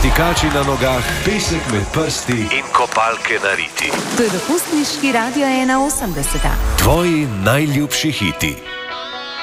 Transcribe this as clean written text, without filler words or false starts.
Zatikači na nogah, pesek med prsti in kopalke na riti. To je dopustniški Radio 81. Tvoji najljubši hiti.